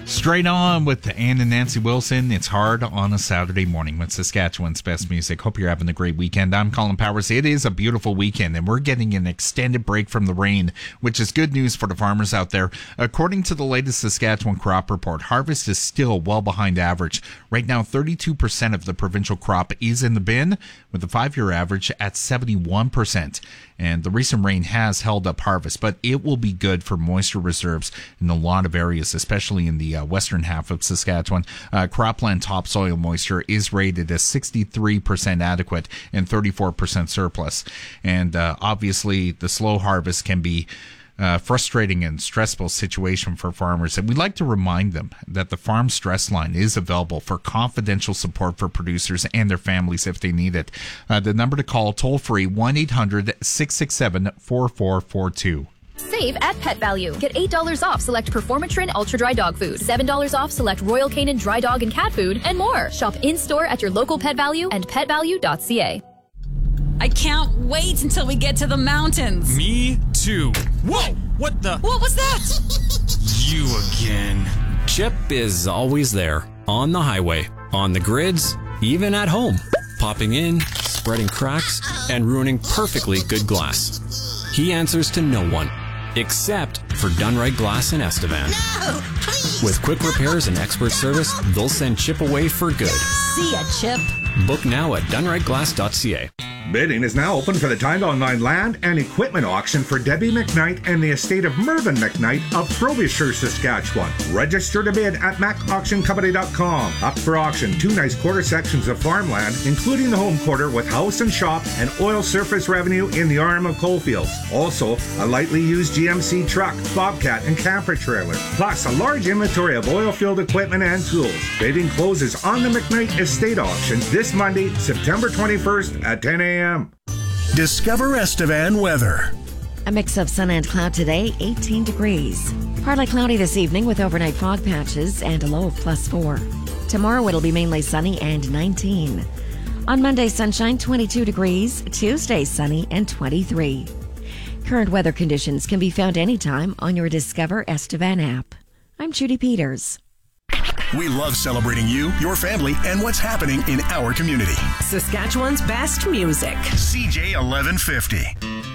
Straight on with Ann and Nancy Wilson. It's hard on a Saturday morning with Saskatchewan's best music. Hope you're having a great weekend. I'm Colin Powers. It is a beautiful weekend, and we're getting an extended break from the rain, which is good news for the farmers out there. According to the latest Saskatchewan crop report, harvest is still well behind average. Right now, 32% of the provincial crop is in the bin, with the 5-year average at 71%. And the recent rain has held up harvest, but it will be good for moisture reserves in a lot of areas, especially in the western half of Saskatchewan. Cropland topsoil moisture is rated as 63% adequate and 34% surplus. And obviously, the slow harvest can be frustrating and stressful situation for farmers. And we'd like to remind them that the Farm Stress Line is available for confidential support for producers and their families if they need it. The number to call, toll free, 1-800-667-4442. Save at Pet Value. Get $8 off select Performatrin Ultra Dry Dog Food, $7 off select Royal Canin Dry Dog and Cat Food, and more. Shop in-store at your local Pet Value and petvalue.ca. I can't wait until we get to the mountains. Me too. Whoa! What the? What was that? You again. Chip is always there. On the highway, on the grids, even at home. Popping in, spreading cracks, and ruining perfectly good glass. He answers to no one, except for Done Right Glass in Estevan. No, please. With quick repairs and expert service, they'll send Chip away for good. See ya, Chip. Book now at donerightglass.ca. Bidding is now open for the timed online land and equipment auction for Debbie McKnight and the estate of Mervyn McKnight of Frobisher, Saskatchewan. Register to bid at macauctioncompany.com. Up for auction 2 nice quarter sections of farmland, including the home quarter with house and shop and oil surface revenue in the arm of Coalfields. Also, a lightly used GMC truck, bobcat, and camper trailer. Plus, a large inventory of oil-filled equipment and tools. Bidding closes on the McKnight estate auction this Monday, September 21st at 10 a.m. Discover Estevan weather. A mix of sun and cloud today, 18 degrees. Partly cloudy this evening with overnight fog patches and a low of +4. Tomorrow it'll be mainly sunny and 19. On Monday, sunshine, 22 degrees. Tuesday, sunny and 23. Current weather conditions can be found anytime on your Discover Estevan app. I'm Judy Peters. We love celebrating you, your family, and what's happening in our community. Saskatchewan's best music. CJ 1150.